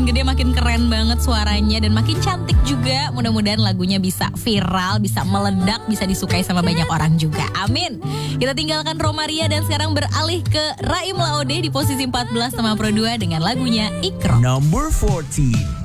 gede makin keren banget suaranya dan makin cantik juga. Mudah-mudahan lagunya bisa viral, bisa meledak, bisa disukai sama banyak orang juga. Amin. Kita tinggalkan Romaria dan sekarang beralih ke Raim Laode di posisi 14 sama Pro 2 dengan lagunya Ikro. Number 14.